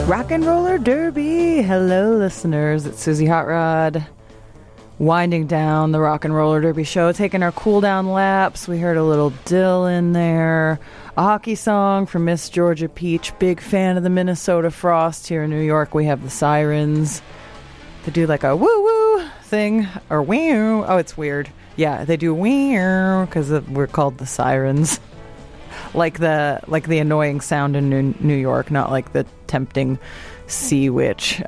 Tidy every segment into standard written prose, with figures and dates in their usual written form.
Rock and Roller Derby. Hello, listeners. It's Susie Hot Rod. Winding down the Rock and Roller Derby show, taking our cool down laps. We heard a little Dill in there. A hockey song from Miss Georgia Peach. Big fan of the Minnesota Frost. Here in New York, we have the Sirens. They do like a woo-woo thing. Or wee-oo. Oh, it's weird. Yeah, they do wee-oo because we're called the Sirens. Like the annoying sound in New York, not like the tempting sea witch.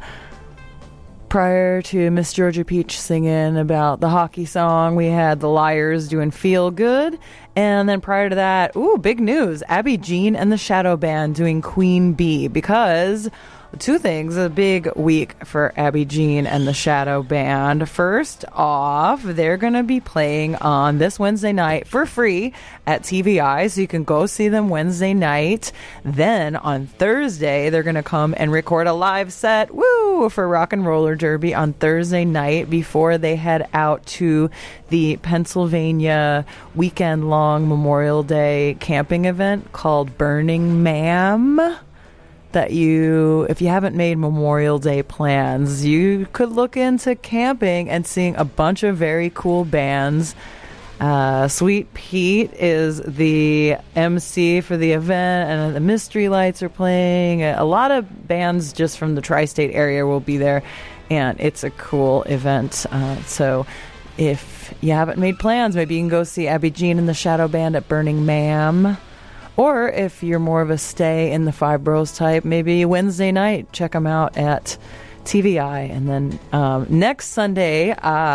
Prior to Miss Georgia Peach singing about the hockey song, we had the Liars doing Feel Good. And then prior to that, big news, Abby Jean and the Shadow Band doing Queen Bee, because two things, a big week for Abby Jean and the Shadow Band. First off, they're going to be playing on this Wednesday night for free at TVI, so you can go see them Wednesday night. Then on Thursday, they're going to come and record a live set, for Rock and Roller Derby on Thursday night before they head out to the Pennsylvania weekend-long Memorial Day camping event called Burning Man. That if you haven't made Memorial Day plans, you could look into camping and seeing a bunch of very cool bands. Sweet Pete is the MC for the event, and the Mystery Lights are playing. A lot of bands just from the tri-state area will be there, and it's a cool event. So if you haven't made plans, maybe you can go see Abby Jean and the Shadow Band at Burning Man. Or if you're more of a stay in the Five Boroughs type, maybe Wednesday night, check them out at TVI. And then next Sunday,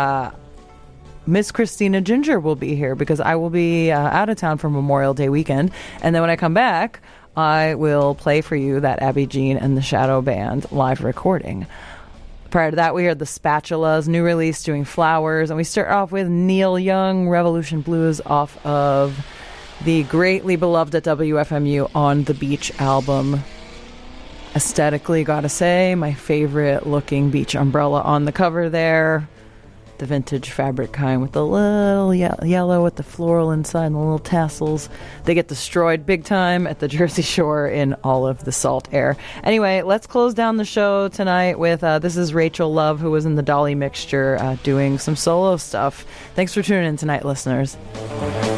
Miss Christina Ginger will be here because I will be out of town for Memorial Day weekend. And then when I come back, I will play for you that Abby Jean and the Shadow Band live recording. Prior to that, we heard the Spatulas, new release, doing Flowers. And we start off with Neil Young, Revolution Blues, off of the greatly beloved at WFMU On the Beach album. Aesthetically, gotta say, my favorite looking beach umbrella on the cover there. The vintage fabric kind with the little yellow with the floral inside and the little tassels. They get destroyed big time at the Jersey Shore in all of the salt air. Anyway, let's close down the show tonight with, this is Rachel Love, who was in the Dolly Mixture, doing some solo stuff. Thanks for tuning in tonight, listeners.